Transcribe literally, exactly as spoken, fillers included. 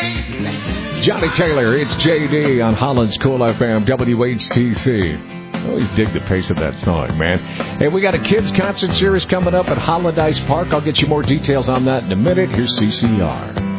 Johnny Taylor, it's J D on Holland's Cool F M, W H T C. I always dig the pace of that song, man. Hey, we got a kids concert series coming up at Holland Ice Park. I'll get you more details on that in a minute. Here's C C R.